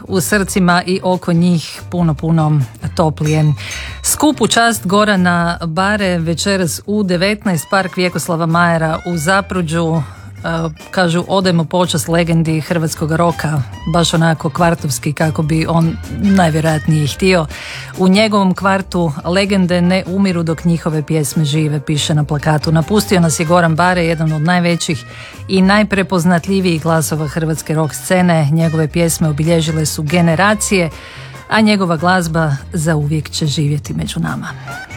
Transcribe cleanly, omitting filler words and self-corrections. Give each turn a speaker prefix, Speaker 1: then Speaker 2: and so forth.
Speaker 1: u srcima i oko njih puno toplije. Skup u čast Gorana Bare večeras u 19, Park Vjekoslava Majera u Zapruđu. Kažu, odajmo počast legendi hrvatskog roka, baš onako kvartovski kako bi on najvjerojatnije htio. U njegovom kvartu legende ne umiru dok njihove pjesme žive, piše na plakatu. Napustio nas je Goran Bare, jedan od najvećih i najprepoznatljivijih glasova hrvatske rock scene. Njegove pjesme obilježile su generacije, a njegova glazba zauvijek će živjeti među nama.